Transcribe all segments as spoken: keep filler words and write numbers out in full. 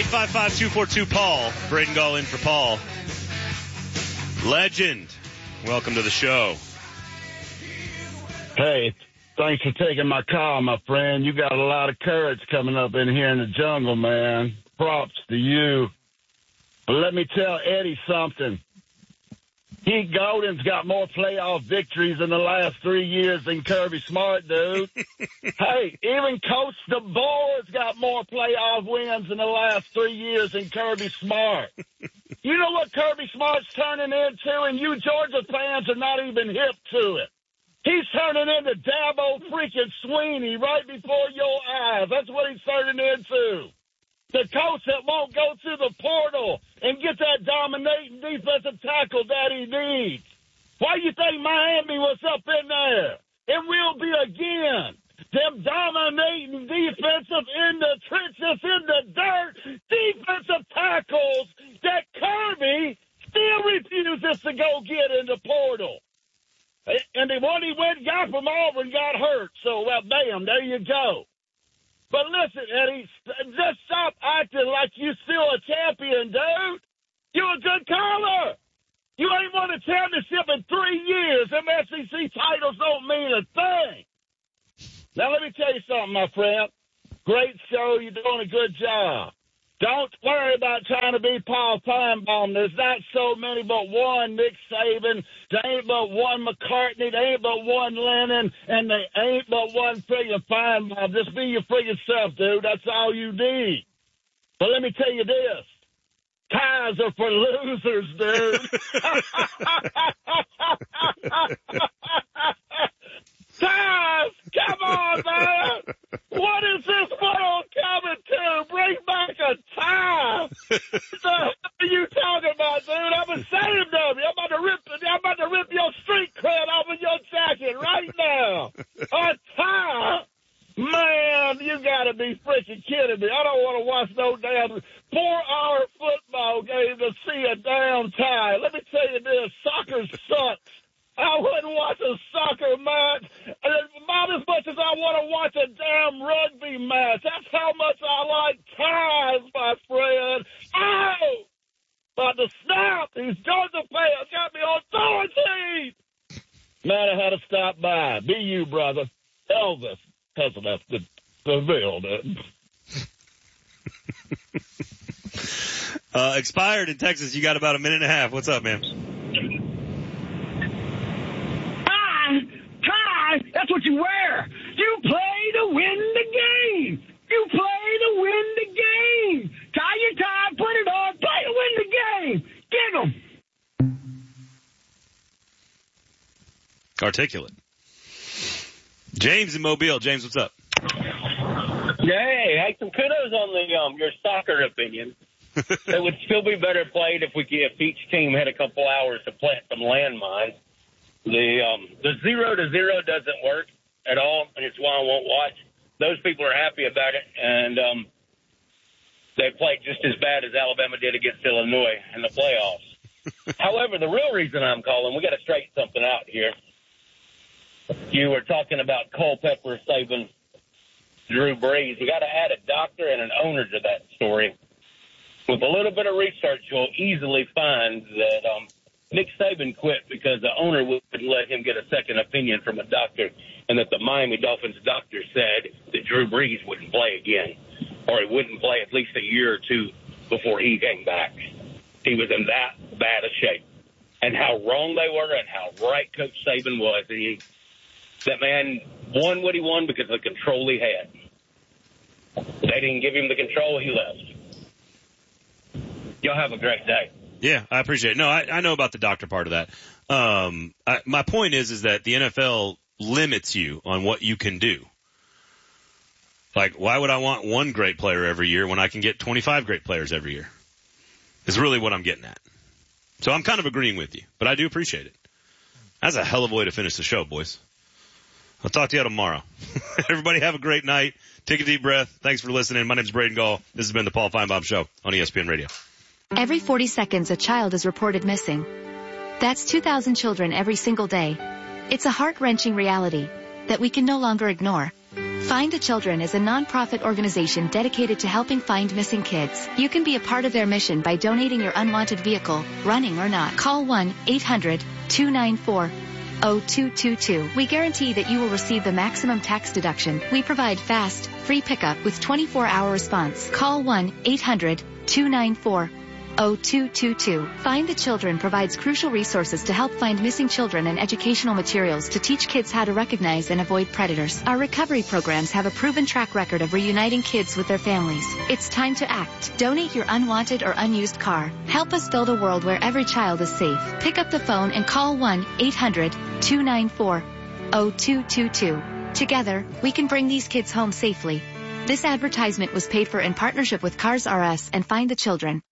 eight five five, two four two, Paul. Braden Gall in for Paul. Legend, welcome to the show. Hey, thanks for taking my call, my friend. You got a lot of courage coming up in here in the jungle, man. Props to you. But let me tell Eddie something. Pete Golden's got more playoff victories in the last three years than Kirby Smart, dude. Hey, even Coach DeBoer's got more playoff wins in the last three years than Kirby Smart. You know what Kirby Smart's turning into, and you Georgia fans are not even hip to it. He's turning into Dabo freaking Sweeney right before your eyes. That's what he's turning into. The coach that won't go through the portal and get that dominating defensive tackle that he needs. Why you think Miami was up in there? It will be again. Them dominating defensive in the trenches, in the dirt, defensive tackles that Kirby still refuses to go get in the portal. And the one he went and got from Auburn got hurt. So, well, bam, there you go. But listen, Eddie, just stop acting like you still a champion, dude. You a good caller. You ain't won a championship in three years. Them S E C titles don't mean a thing. Now, let me tell you something, my friend. Great show. You're doing a good job. Don't worry about trying to be Paul Feinbaum. There's not so many but one Nick Saban. There ain't but one McCartney. There ain't but one Lennon. And there ain't but one friggin' Feinbaum. Just be your friggin' self, dude. That's all you need. But let me tell you this. Ties are for losers, dude. Ties! Come on, man! What is this world coming to? Bring back a tie! What the hell are you talking about, dude? I'm ashamed of you. I'm about to rip, I'm about to rip your street cred off of your jacket right now. A tie? Man, you gotta be freaking kidding me. I don't want to watch no damn four-hour football game to see a damn tie. Let me tell you this, soccer sucks. I wouldn't watch a soccer match about as much as I want to watch a damn rugby match. That's how much I like ties, my friend. Ow! About to snap. These Georgia fans got me on quarantine. Man, I had to stop by. Be you, brother. Elvis. Because that's the, the building. uh, expired in Texas. You got about a minute and a half. What's up, man? That's what you wear. You play to win the game. You play to win the game. Tie your tie, put it on, play to win the game. Gig 'em. Articulate. James in Mobile. James, what's up? Hey, hey, some kudos on the um your soccer opinion. It would still be better played if we could, if each team had a couple hours to plant some landmines. The um, the zero to zero doesn't work at all, and it's why I won't watch. Those people are happy about it, and um, they played just as bad as Alabama did against Illinois in the playoffs. However, the real reason I'm calling, we got to straighten something out here. You were talking about Culpepper saving Drew Brees. You got to add a doctor and an owner to that story. With a little bit of research, you'll easily find that um, Nick Saban quit because the owner wouldn't let him get a second opinion from a doctor, and that the Miami Dolphins doctor said that Drew Brees wouldn't play again, or he wouldn't play at least a year or two before he came back. He was in that bad a shape. And how wrong they were and how right Coach Saban was. And he, that man won what he won because of the control he had. They didn't give him the control, he left. Y'all have a great day. Yeah, I appreciate it. No, I, I know about the doctor part of that. Um, I, my point is, is that the N F L limits you on what you can do. Like, why would I want one great player every year when I can get twenty-five great players every year? Is really what I'm getting at. So I'm kind of agreeing with you, but I do appreciate it. That's a hell of a way to finish the show, boys. I'll talk to you tomorrow. Everybody have a great night. Take a deep breath. Thanks for listening. My name is Braden Gall. This has been the Paul Feinbaum Show on E S P N Radio. Every forty seconds, a child is reported missing. That's two thousand children every single day. It's a heart-wrenching reality that we can no longer ignore. Find the Children is a non-profit organization dedicated to helping find missing kids. You can be a part of their mission by donating your unwanted vehicle, running or not. Call one eight hundred two nine four oh two two two. We guarantee that you will receive the maximum tax deduction. We provide fast, free pickup with twenty-four hour response. Call one eight hundred two nine four oh two two two. Find the Children provides crucial resources to help find missing children and educational materials to teach kids how to recognize and avoid predators. Our recovery programs have a proven track record of reuniting kids with their families. It's time to act. Donate your unwanted or unused car. Help us build a world where every child is safe. Pick up the phone and call one eight hundred two nine four oh two two two. Together, we can bring these kids home safely. This advertisement was paid for in partnership with Cars R Us and Find the Children.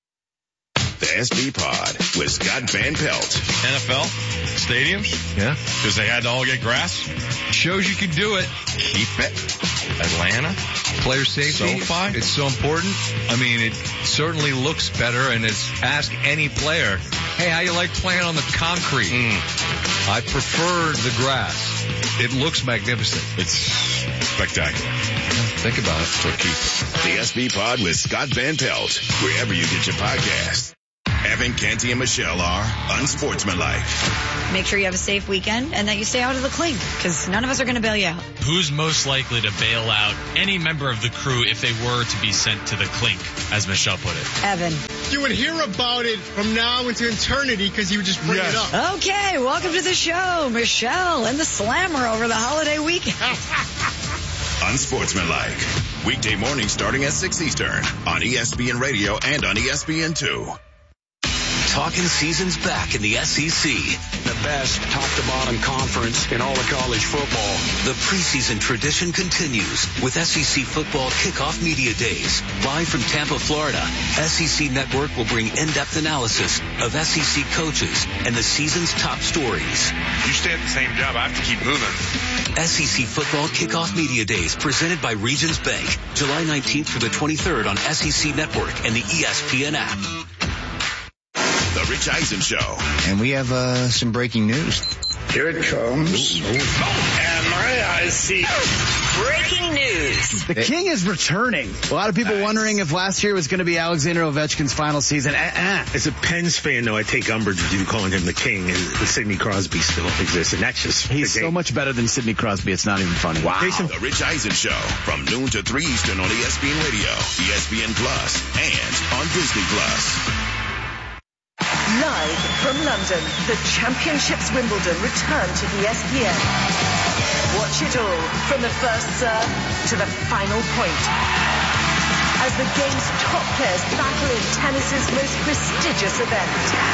The S B Pod with Scott Van Pelt. N F L stadiums? Yeah. Because they had to all get grass? Shows you can do it. Keep it. Atlanta. Player safety. SoFi. It's so important. I mean, it certainly looks better, and it's ask any player, hey, how you like playing on the concrete? Mm. I prefer the grass. It looks magnificent. It's spectacular. Yeah, think about it. So keep it. The S B Pod with Scott Van Pelt, wherever you get your podcasts. Evan, Canty, and Michelle are unsportsmanlike. Make sure you have a safe weekend and that you stay out of the clink, because none of us are going to bail you out. Who's most likely to bail out any member of the crew if they were to be sent to the clink, as Michelle put it? Evan. You would hear about it from now into eternity because you would just bring yes. it up. Okay, welcome to the show, Michelle and the Slammer over the holiday weekend. Unsportsmanlike. Weekday mornings starting at six Eastern on E S P N Radio and on E S P N two. Talking season's back in the S E C. The best top-to-bottom conference in all of college football. The preseason tradition continues with S E C Football Kickoff Media Days. Live from Tampa, Florida, S E C Network will bring in-depth analysis of S E C coaches and the season's top stories. You stay at the same job, I have to keep moving. S E C Football Kickoff Media Days presented by Regions Bank. July nineteenth through the twenty-third on S E C Network and the E S P N app. The Rich Eisen Show. And we have uh, some breaking news. Here it comes. Oh, and my eyes see. Breaking news. The King is returning. A lot of people nice. wondering if last year was going to be Alexander Ovechkin's final season. Uh-uh. As a Pens fan, though, I take umbrage with you calling him the King, and Sidney Crosby still exists, and that's just He's so much better than Sidney Crosby, it's not even funny. Wow. Jason. The Rich Eisen Show from noon to three Eastern on E S P N Radio, E S P N Plus, and on Disney Plus. Live from London, the Championships Wimbledon return to E S P N. Watch it all from the first serve to the final point. As the game's top players battle in tennis's most prestigious event.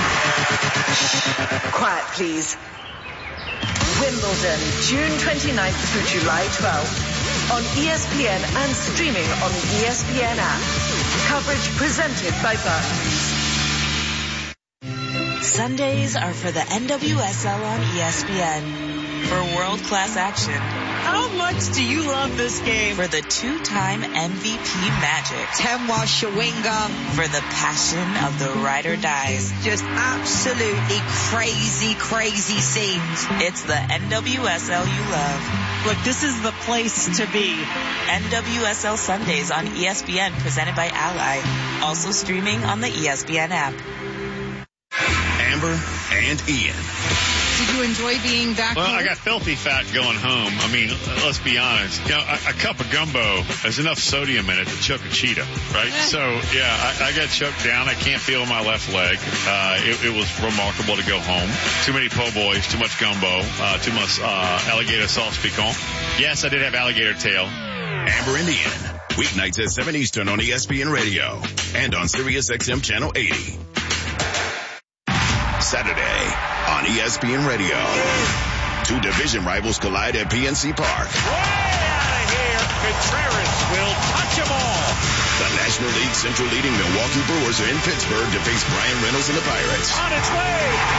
Quiet, please. Wimbledon, June twenty-ninth through July twelfth. On E S P N and streaming on the E S P N app. Coverage presented by Buttons. Sundays are for the N W S L on E S P N. For world-class action. How much do you love this game? For the two-time M V P magic. Temwa Shawinga. For the passion of the ride or dies. Just absolutely crazy, crazy scenes. It's the N W S L you love. Look, this is the place to be. N W S L Sundays on E S P N presented by Ally. Also streaming on the E S P N app. Amber and Ian. Did you enjoy being back Well, home? I got filthy fat going home. I mean, let's be honest. You know, a, a cup of gumbo has enough sodium in it to choke a cheetah, right? So, yeah, I, I got choked down. I can't feel my left leg. Uh, it, it was remarkable to go home. Too many po' boys, too much gumbo, uh, too much uh, alligator sauce piquant. Yes, I did have alligator tail. Amber and Ian. Weeknights at seven Eastern on E S P N Radio and on Sirius X M Channel eighty. Saturday on E S P N Radio. Two division rivals collide at P N C Park. Way out of here. Contreras will touch them all. The National League Central leading Milwaukee Brewers are in Pittsburgh to face Brian Reynolds and the Pirates. On its way.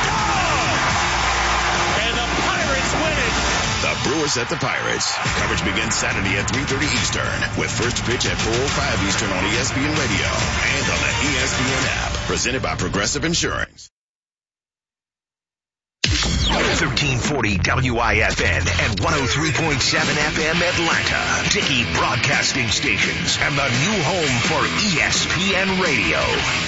Oh! And the Pirates win it. The Brewers at the Pirates. Coverage begins Saturday at three thirty Eastern with first pitch at four oh five Eastern on E S P N Radio and on the E S P N app. Presented by Progressive Insurance. thirteen forty W I F N and one oh three point seven F M Atlanta. Dickey Broadcasting Stations and the new home for E S P N Radio.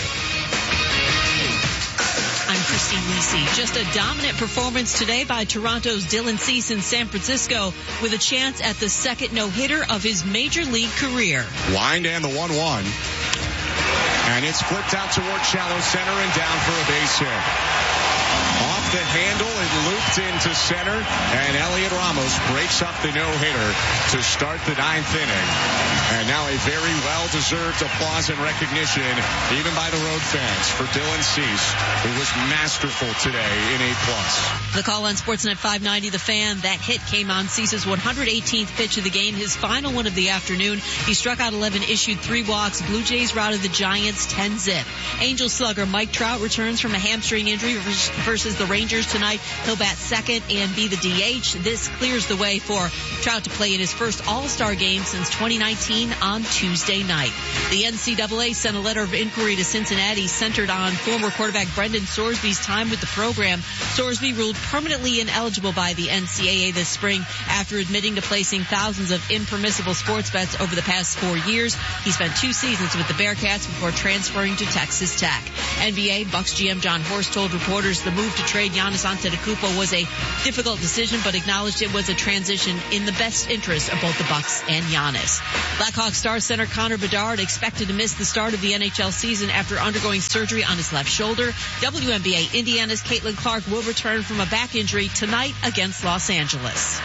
I'm Christine Lisi. Just a dominant performance today by Toronto's Dylan Cease in San Francisco with a chance at the second no-hitter of his major league career. Wind and the one one. And it's flipped out toward shallow center and down for a base hit. Off the handle, it looped into center, and Elliot Ramos breaks up the no-hitter to start the ninth inning. And now a very well-deserved applause and recognition, even by the road fans, for Dylan Cease, who was masterful today in A plus. The call on Sportsnet five ninety, The Fan. That hit came on Cease's one hundred eighteenth pitch of the game, his final one of the afternoon. He struck out eleven, issued three walks. Blue Jays routed the Giants ten zip. Angel slugger Mike Trout returns from a hamstring injury versus the Rangers tonight. He'll bat second and be the D H. This clears the way for Trout to play in his first All-Star game since twenty nineteen on Tuesday night. The N C double A sent a letter of inquiry to Cincinnati centered on former quarterback Brendan Sorsby's time with the program. Sorsby ruled permanently ineligible by the N C double A this spring after admitting to placing thousands of impermissible sports bets over the past four years. He spent two seasons with the Bearcats before transferring to Texas Tech. N B A Bucks G M John Horst told reporters the move to trade Giannis Antetokounmpo was a difficult decision, but acknowledged it was a transition in the best interest of both the Bucks and Giannis. Blackhawks star center Connor Bedard expected to miss the start of the N H L season after undergoing surgery on his left shoulder. W N B A Indiana's Caitlin Clark will return from a back injury tonight against Los Angeles.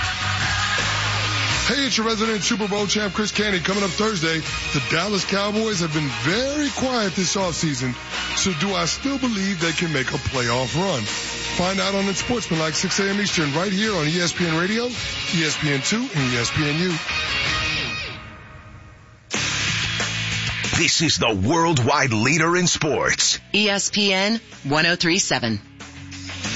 Hey, it's your resident Super Bowl champ, Chris Candy. Coming up Thursday, the Dallas Cowboys have been very quiet this offseason. So do I still believe they can make a playoff run? Find out on Sportsmanlike six a.m. Eastern right here on E S P N Radio, E S P N two, and E S P N U. This is the worldwide leader in sports. E S P N one oh three point seven.